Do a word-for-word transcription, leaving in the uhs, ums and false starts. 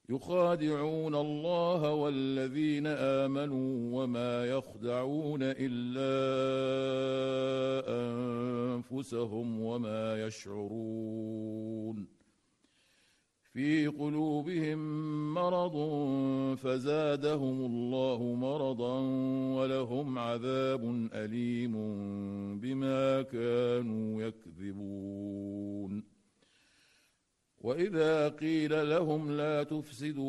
يخادعون الله والذين آمنوا وما يخدعون إلا أنفسهم وما يشعرون في قلوبهم مرض فزادهم الله مرضا ولهم عذاب أليم بما كانوا يكذبون وإذا قيل لهم لا تفسدوا